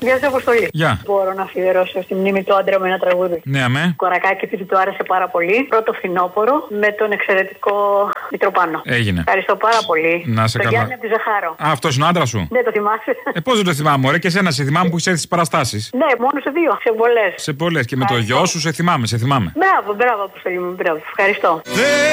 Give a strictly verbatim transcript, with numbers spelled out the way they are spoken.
Γεια σα, Αποστολή. Γεια. Μπορώ να αφιερώσω στη μνήμη του άντρα με ένα τραγούδι. Ναι, αμέ. Κορακάκι, επειδή του άρεσε πάρα πολύ. Πρώτο φθινόπωρο με τον εξαιρετικό Μητροπάνο. Έγινε. Ευχαριστώ πάρα πολύ. Να σε το καλά. Γιάννη από τη Ζαχάρο. Α, αυτό είναι ο άντρα σου. Δεν το θυμάσαι. Ε, πώ δεν το θυμάμαι, ωραία, και εσένα σε θυμάμαι που έχει έρθει στι παραστάσει. Ναι, μόνο σε δύο. Σε πολλέ. Σε πολλέ. Και με το γιο σου σε θυμάμαι, σε θυμάμαι. Μπράβο, μπράβο, Αποστολή μου. Μπράβο. Ευχαριστώ.